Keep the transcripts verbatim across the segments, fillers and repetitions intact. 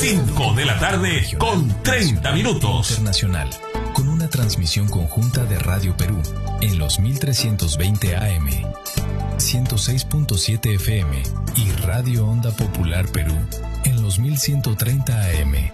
cinco de la tarde con treinta minutos. Internacional, con una transmisión conjunta de Radio Perú en los mil trescientos veinte A M, ciento seis punto siete F M y Radio Onda Popular Perú en los mil ciento treinta A M.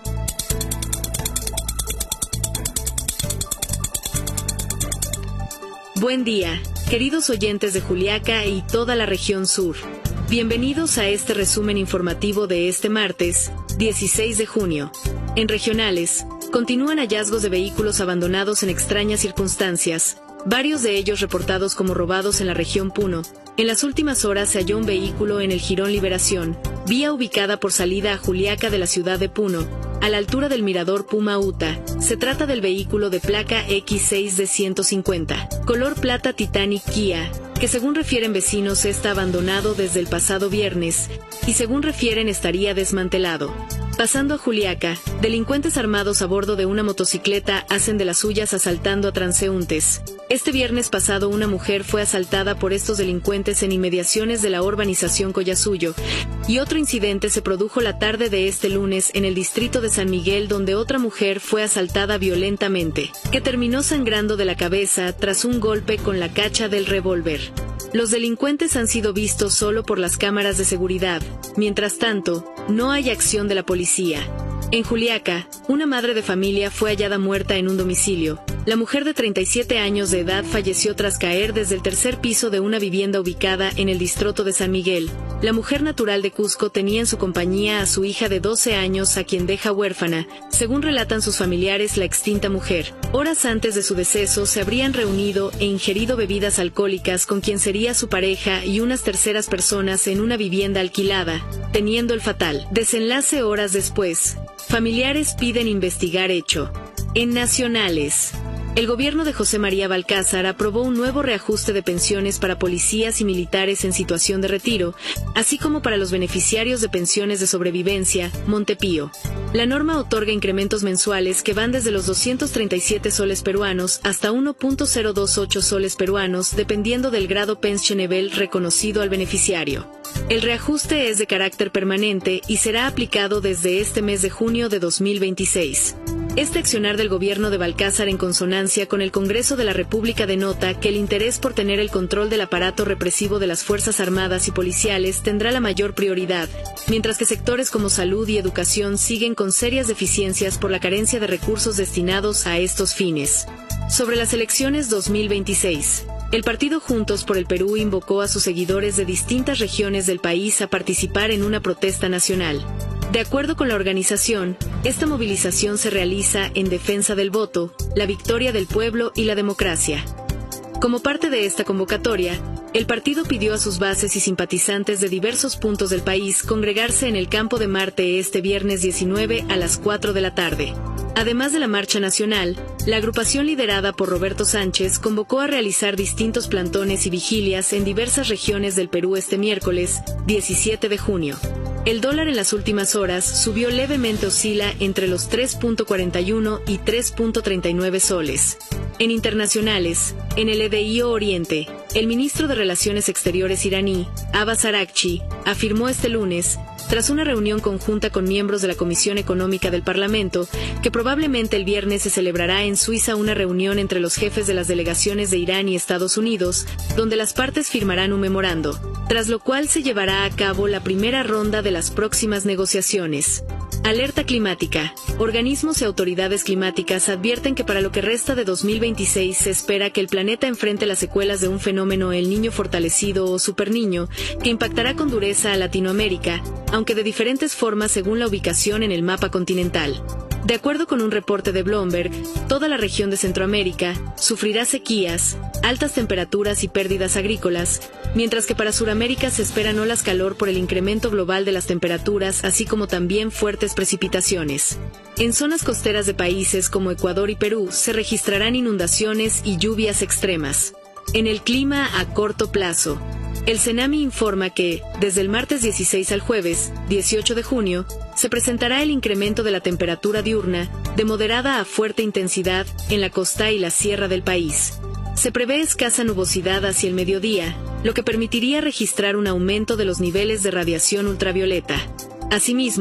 Buen día, queridos oyentes de Juliaca y toda la región sur. Bienvenidos a este resumen informativo de este martes, dieciséis de junio. En regionales, continúan hallazgos de vehículos abandonados en extrañas circunstancias, varios de ellos reportados como robados en la región Puno. En las últimas horas se halló un vehículo en el Jirón Liberación, vía ubicada por salida a Juliaca de la ciudad de Puno, a la altura del mirador Puma Uta. Se trata del vehículo de placa X seis D ciento cincuenta, color plata Titanic Kia, que según refieren vecinos está abandonado desde el pasado viernes, y según refieren estaría desmantelado. Pasando a Juliaca, delincuentes armados a bordo de una motocicleta hacen de las suyas asaltando a transeúntes. Este viernes pasado una mujer fue asaltada por estos delincuentes en inmediaciones de la urbanización Collasuyo, y otro incidente se produjo la tarde de este lunes en el distrito de San Miguel, donde otra mujer fue asaltada violentamente, que terminó sangrando de la cabeza tras un golpe con la cacha del revólver. Los delincuentes han sido vistos solo por las cámaras de seguridad. Mientras tanto, no hay acción de la policía. En Juliaca, una madre de familia fue hallada muerta en un domicilio. La mujer de treinta y siete años de edad falleció tras caer desde el tercer piso de una vivienda ubicada en el distrito de San Miguel. La mujer natural de Cusco tenía en su compañía a su hija de doce años, a quien deja huérfana, según relatan sus familiares. La extinta mujer, horas antes de su deceso, se habrían reunido e ingerido bebidas alcohólicas con quien sería su pareja y unas terceras personas en una vivienda alquilada, teniendo el fatal desenlace horas después. Familiares piden investigar hecho. En nacionales, el gobierno de José María Balcázar aprobó un nuevo reajuste de pensiones para policías y militares en situación de retiro, así como para los beneficiarios de pensiones de sobrevivencia, Montepío. La norma otorga incrementos mensuales que van desde los doscientos treinta y siete soles peruanos hasta uno punto cero veintiocho soles peruanos, dependiendo del grado pensionable reconocido al beneficiario. El reajuste es de carácter permanente y será aplicado desde este mes de junio de dos mil veintiséis. Este accionar del gobierno de Balcázar, en consonancia con el Congreso de la República, denota que el interés por tener el control del aparato represivo de las Fuerzas Armadas y policiales tendrá la mayor prioridad, mientras que sectores como salud y educación siguen con serias deficiencias por la carencia de recursos destinados a estos fines. Sobre las elecciones dos mil veintiséis. El partido Juntos por el Perú invocó a sus seguidores de distintas regiones del país a participar en una protesta nacional. De acuerdo con la organización, esta movilización se realiza en defensa del voto, la victoria del pueblo y la democracia. Como parte de esta convocatoria, el partido pidió a sus bases y simpatizantes de diversos puntos del país congregarse en el Campo de Marte este viernes diecinueve a las cuatro de la tarde. Además de la marcha nacional, la agrupación liderada por Roberto Sánchez convocó a realizar distintos plantones y vigilias en diversas regiones del Perú este miércoles, diecisiete de junio. El dólar en las últimas horas subió levemente, oscila entre los tres punto cuarenta y uno y tres punto treinta y nueve soles. En internacionales, en el Medio Oriente, el ministro de Relaciones Exteriores iraní, Abbas Araghchi, afirmó este lunes, tras una reunión conjunta con miembros de la Comisión Económica del Parlamento, que probablemente el viernes se celebrará en Suiza una reunión entre los jefes de las delegaciones de Irán y Estados Unidos, donde las partes firmarán un memorando, tras lo cual se llevará a cabo la primera ronda de las próximas negociaciones. Alerta climática. Organismos y autoridades climáticas advierten que para lo que resta de dos mil veintiséis se espera que el planeta enfrente las secuelas de un fenómeno El Niño fortalecido o Superniño, que impactará con dureza a Latinoamérica, aunque de diferentes formas según la ubicación en el mapa continental. De acuerdo con un reporte de Bloomberg, toda la región de Centroamérica sufrirá sequías, altas temperaturas y pérdidas agrícolas, mientras que para Sudamérica se esperan olas calor por el incremento global de las temperaturas, así como también fuertes precipitaciones. En zonas costeras de países como Ecuador y Perú se registrarán inundaciones y lluvias extremas. En el clima a corto plazo, el CENAMI informa que, desde el martes dieciséis al jueves, dieciocho de junio, se presentará el incremento de la temperatura diurna, de moderada a fuerte intensidad, en la costa y la sierra del país. Se prevé escasa nubosidad hacia el mediodía, lo que permitiría registrar un aumento de los niveles de radiación ultravioleta. Asimismo,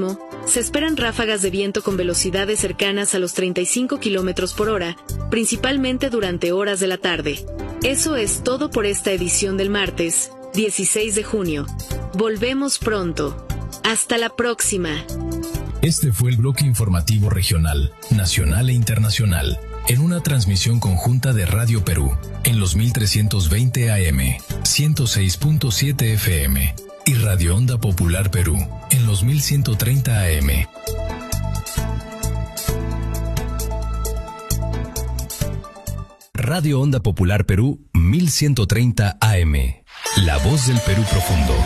Se esperan ráfagas de viento con velocidades cercanas a los treinta y cinco kilómetros por hora, principalmente durante horas de la tarde. Eso es todo por esta edición del martes, dieciséis de junio. Volvemos pronto. Hasta la próxima. Este fue el bloque informativo regional, nacional e internacional, en una transmisión conjunta de Radio Perú, en los mil trescientos veinte A M, ciento seis punto siete F M, y Radio Onda Popular Perú, en los mil ciento treinta A M. Radio Onda Popular Perú, mil ciento treinta A M. La voz del Perú profundo.